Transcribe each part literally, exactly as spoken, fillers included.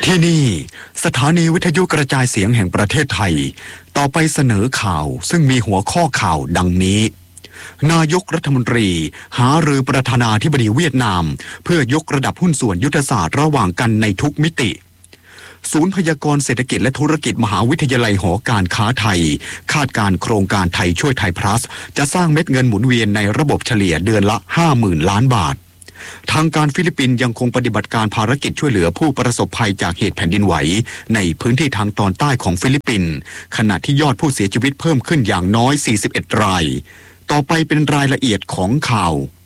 ที่นี่สถานีวิทยุกระจายเสียงแห่งประเทศไทยต่อไปเสนอข่าวซึ่งมีหัวข้อข่าวดังนี้นายกรัฐมนตรีหารือประธานาธิบดีเวียดนามเพื่อยกระดับหุ้นส่วนยุทธศาสตร์ระหว่างกันในทุกมิติศูนย์พยากรณ์เศรษฐกิจและธุรกิจมหาวิทยาลัยหอการค้าไทยคาดการโครงการไทยช่วยไทยพลัสจะสร้างเม็ดเงินหมุนเวียนในระบบเฉลี่ยเดือนละ ห้าหมื่น ล้านบาททางการฟิลิปปินส์ยังคงปฏิบัติการภารกิจช่วยเหลือผู้ประสบภัยจากเหตุแผ่นดินไหวในพื้นที่ทางตอนใต้ของฟิลิปปินส์ขณะที่ยอดผู้เสียชีวิตเพิ่มขึ้นอย่างน้อยสี่สิบเอ็ดรายต่อไปเป็นรายละเอียดของข่า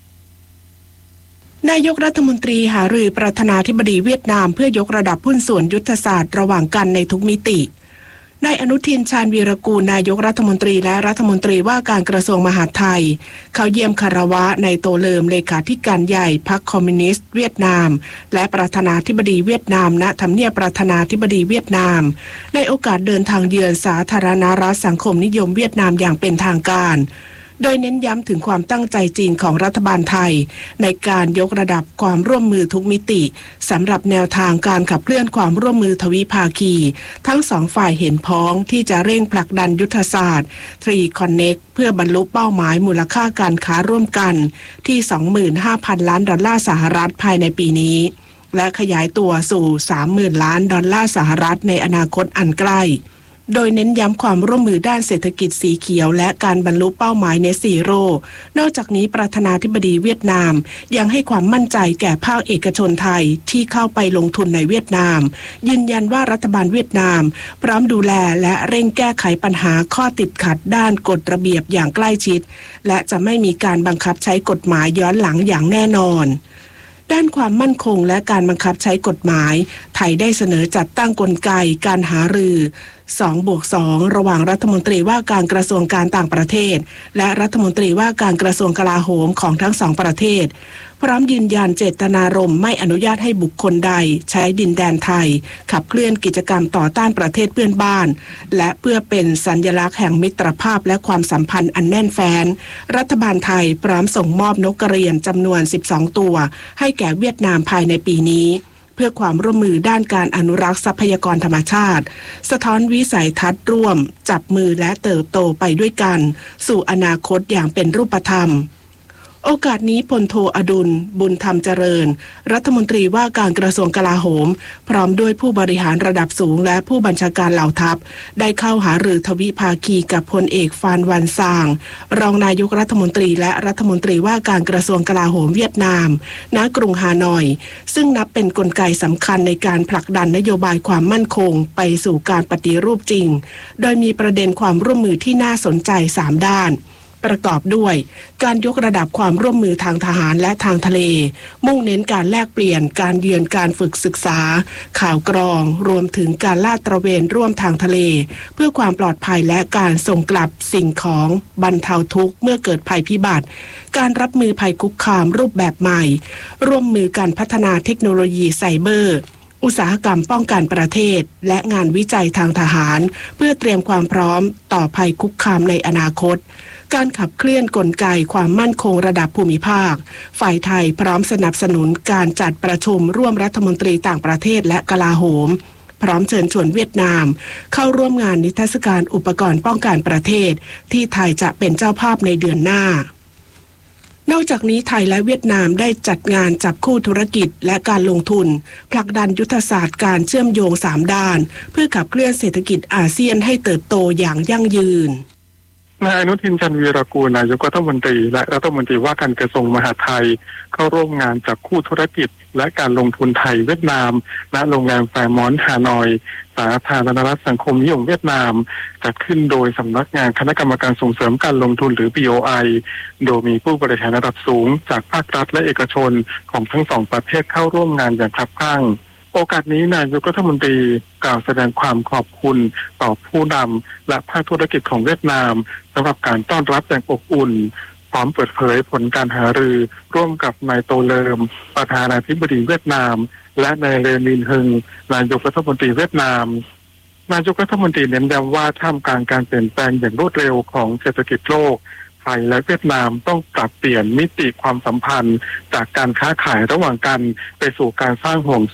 วนายกรัฐมนตรีหารือประธานาธิบดีเวียดนามเพื่อยกระดับหุ้นส่วนยุทธศาสตร์ระหว่างกันในทุกมิตินายอนุทินชาญวีรกูลนายกรัฐมนตรีและรัฐมนตรีว่าการกระทรวงมหาดไทยเข้าเยี่ยมคารวะในโตเลิมเลขาธิการใหญ่พรรคคอมมิวนิสต์เวียดนามและประธานาธิบดีเวียดนามณทำเนียบประธานาธิบดีเวียดนามในโอกาสเดินทางเยือนสาธารณรัฐสังคมนิยมเวียดนามอย่างเป็นทางการโดยเน้นย้ำถึงความตั้งใจจริงของรัฐบาลไทยในการยกระดับความร่วมมือทุกมิติสำหรับแนวทางการขับเคลื่อนความร่วมมือทวิภาคีทั้งสองฝ่ายเห็นพ้องที่จะเร่งผลักดันยุทธศาสตร์ ทรี คอนเน็กต์ เพื่อบรรลุเป้าหมายมูลค่าการค้าร่วมกันที่ สองหมื่นห้าพัน ล้านดอลลาร์สหรัฐภายในปีนี้และขยายตัวสู่ สามหมื่น ล้านดอลลาร์สหรัฐในอนาคตอันใกล้โดยเน้นย้ำความร่วมมือด้านเศรษฐกิจสีเขียวและการบรรลุเป้าหมายเนตซีโร่นอกจากนี้ประธานาธิบดีเวียดนามยังให้ความมั่นใจแก่ภาคเอกชนไทยที่เข้าไปลงทุนในเวียดนามยืนยันว่ารัฐบาลเวียดนามพร้อมดูแลและเร่งแก้ไขปัญหาข้อติดขัดด้านกฎระเบียบอย่างใกล้ชิดและจะไม่มีการบังคับใช้กฎหมายย้อนหลังอย่างแน่นอนด้านความมั่นคงและการบังคับใช้กฎหมายไทยได้เสนอจัดตั้งกลไกการหารือสองบวกสอง ระหว่างรัฐมนตรีว่าการกระทรวงการต่างประเทศและรัฐมนตรีว่าการกระทรวงกลาโหมของทั้งสองประเทศพร้อมยืนยันเจตนารมณ์ไม่อนุญาตให้บุคคลใดใช้ดินแดนไทยขับเคลื่อนกิจกรรมต่อต้านประเทศเพื่อนบ้านและเพื่อเป็นสัญลักษณ์แห่งมิตรภาพและความสัมพันธ์อันแน่นแฟ้นรัฐบาลไทยพร้อมส่งมอบนกกระเรียนจำนวนสิบสองตัวให้แก่เวียดนามภายในปีนี้เพื่อความร่วมมือด้านการอนุรักษ์ทรัพยากรธรรมชาติสะท้อนวิสัยทัศน์ร่วมจับมือและเติบโตไปด้วยกันสู่อนาคตอย่างเป็นรูปธรรมโอกาสนี้พลโทอดุลบุญธรรมเจริญรัฐมนตรีว่าการกระทรวงกลาโหมพร้อมด้วยผู้บริหารระดับสูงและผู้บัญชาการเหล่าทัพได้เข้าหารือทวิภาคีกับพลเอกฟานวันซางรองนายกรัฐมนตรีและรัฐมนตรีว่าการกระทรวงกลาโหมเวียดนามณกรุงฮานอยซึ่งนับเป็นกลไกสำคัญในการผลักดันนโยบายความมั่นคงไปสู่การปฏิรูปจริงโดยมีประเด็นความร่วมมือที่น่าสนใจสามด้านประกอบด้วยการยกระดับความร่วมมือทางทหารและทางทะเลมุ่งเน้นการแลกเปลี่ยนการเยือนการฝึกศึกษาข่าวกรองรวมถึงการลาดตระเวนร่วมทางทะเลเพื่อความปลอดภัยและการส่งกลับสิ่งของบรรเทาทุกข์เมื่อเกิดภัยพิบัติการรับมือภัยคุกคามรูปแบบใหม่ร่วมมือการพัฒนาเทคโนโลยีไซเบอร์อุตสาหกรรมป้องกันประเทศและงานวิจัยทางทหารเพื่อเตรียมความพร้อมต่อภัยคุกคามในอนาคตการขับเคลื่อนกลไกความมั่นคงระดับภูมิภาคฝ่ายไทยพร้อมสนับสนุนการจัดประชุมร่วมรัฐมนตรีต่างประเทศและกลาโหมพร้อมเชิญชวนเวียดนามเข้าร่วมงานนิทรรศการอุปกรณ์ป้องกันประเทศที่ไทยจะเป็นเจ้าภาพในเดือนหน้านอกจากนี้ไทยและเวียดนามได้จัดงานจับคู่ธุรกิจและการลงทุนผลักดันยุทธศาสตร์การเชื่อมโยงสามด้านเพื่อขับเคลื่อนเศรษฐกิจอาเซียนให้เติบโตอย่างยั่งยืนนายอนุทินชาญวีรกูลนายกรัฐมนตรีและรัฐมนตรีว่าการกระทรวงมหาดไทยเข้าร่วมงานจับคู่ธุรกิจและการลงทุนไทยเวียดนามณโรงแรมแฟร์มอนต์ฮานอยสาธารณรัฐสังคมนิยมเวียดนามจัดขึ้นโดยสำนักงานคณะกรรมการส่งเสริมการลงทุนหรือ บี โอ ไอ โดยมีผู้บริหารระดับสูงจากภาครัฐและเอกชนของทั้งสองประเทศเข้าร่วมงานอย่างคับคั่งโอกาสนี้นายกรัฐมนตรีกล่าวแสดงความขอบคุณต่อผู้นำและภาคธุรกิจของเวียดนามสำหรับการต้อนรับอย่างอบอุ่นพร้อมเปิดเผยผลการหารือร่วมกับนายโตเลิมประธานาธิบดีเวียดนามและนายเลนินฮึงนายกรัฐมนตรีเวียดนามนายกรัฐมนตรีเน้นย้ำว่าท่ามกลางการเปลี่ยนแปลงอย่างรวดเร็วของเศรษฐกิจโลกไทยและเวียดนามต้องปรับเปลี่ยนมิติความสัมพันธ์จากการค้าขายระหว่างกันไปสู่การสร้างห่วงโซ่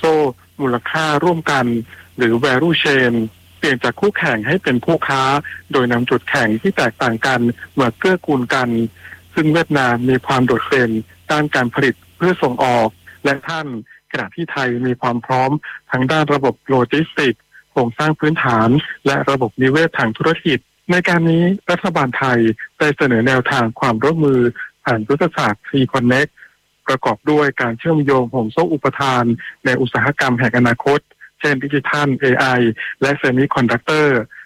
มูลค่าร่วมกันหรือ value chain เปลี่ยนจากคู่แข่งให้เป็นผู้ค้าโดยนำจุดแข่งที่แตกต่างกันมาเกื้อกูลกันซึ่งเวียดนามมีความโดดเด่นด้านการผลิตเพื่อส่งออกและท่านขณะที่ไทยมีความพร้อมทั้งด้านระบบโลจิสติกส์โครงสร้างพื้นฐานและระบบนิเวศทางธุรกิจในการนี้รัฐบาลไทยได้เสนอแนวทางความร่วมมือผ่านยุทธศาสตร์ Tree Connect ประกอบด้วยการเชื่อมโยงห่วงโซ่อุปทานในอุตสาหกรรมแห่งอนาคตเช่นดิจิทัล เอ ไอ และเซมิคอนดักเตอร์